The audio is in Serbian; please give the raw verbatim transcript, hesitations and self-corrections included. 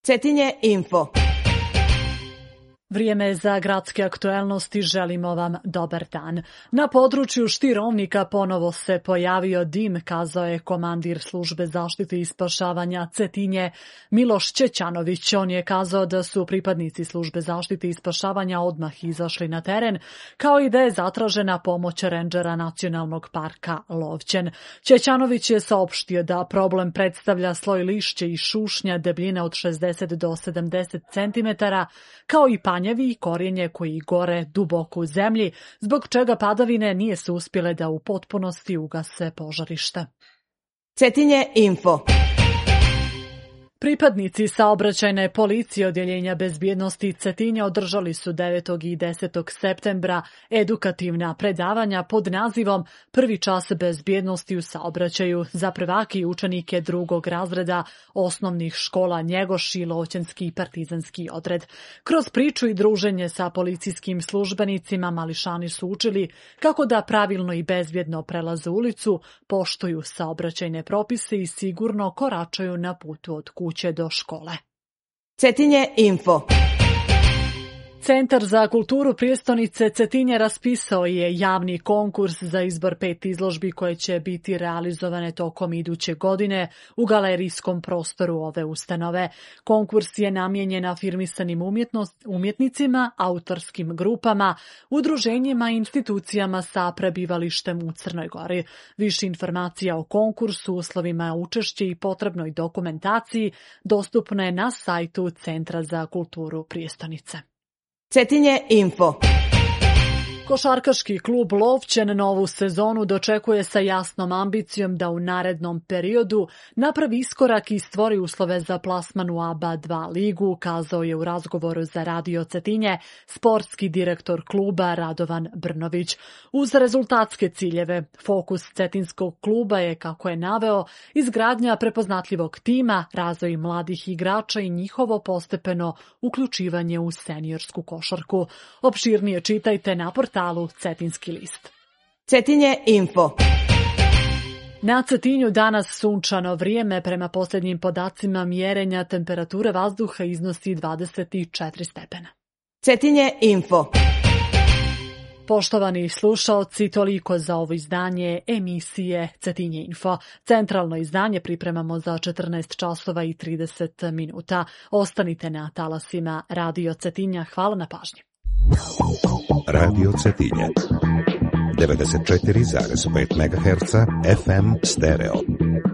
Cetinje info. Vrijeme za gradske aktuelnosti, želimo vam dobar dan. Na području Štirovnika ponovo se pojavio dim, kazao je komandir službe zaštite i spašavanja Cetinje Miloš Ćećanović. On je kazao da su pripadnici službe zaštite i spašavanja odmah izašli na teren, kao i da je zatražena pomoć rendžera nacionalnog parka Lovćen. Ćećanović je saopštio da problem predstavlja sloj lišća i šušnja debljine od šezdeset do sedamdeset centimetara, kao i panjevi i korijenje koji gore duboko u zemlji, zbog čega padavine nije se uspjele da u potpunosti ugase požarište. Cetinje info. Pripadnici saobraćajne policije odjeljenja bezbjednosti Cetinje održali su devetog i desetog septembra edukativna predavanja pod nazivom Prvi čas bezbjednosti u saobraćaju za prvake i učenike drugog razreda osnovnih škola Njegoš i Lovćenski i Partizanski odred. Kroz priču i druženje sa policijskim službenicima mališani su učili kako da pravilno i bezbjedno prelaze ulicu, poštuju saobraćajne propise i sigurno koračaju na putu od kuće kuće do škole. Cetinje info. Centar za kulturu prijestonice Cetinje raspisao je javni konkurs za izbor pet izložbi koje će biti realizovane tokom iduće godine u galerijskom prostoru ove ustanove. Konkurs je namijenjen afirmisanim umjetnicima, autorskim grupama, udruženjima i institucijama sa prebivalištem u Crnoj Gori. Više informacija o konkursu, uslovima učešća i potrebnoj dokumentaciji dostupno je na sajtu Centra za kulturu prijestonice. Cetinje info. Košarkaški klub Lovćen novu sezonu dočekuje sa jasnom ambicijom da u narednom periodu napravi iskorak i stvori uslove za plasman u A B A dva ligu, kazao je u razgovoru za Radio Cetinje sportski direktor kluba Radovan Brnović. Uz rezultatske ciljeve, fokus cetinskog kluba je, kako je naveo, izgradnja prepoznatljivog tima, razvoj mladih igrača i njihovo postepeno uključivanje u seniorsku košarku. Opširnije čitajte na portalu Cetinski list. Cetinje info. Na Cetinju danas sunčano vrijeme, prema posljednjim podacima mjerenja temperature vazduha iznosi dvadeset četiri stepena. Cetinje info. Poštovani slušaoci, toliko za ovo izdanje emisije Cetinje info. Centralno izdanje pripremamo za četrnaest časova i trideset minuta. Ostanite na talasima Radio Cetinja. Hvala na pažnji. Radio Cetinje devedeset četiri zarez pet megaherca F M stereo.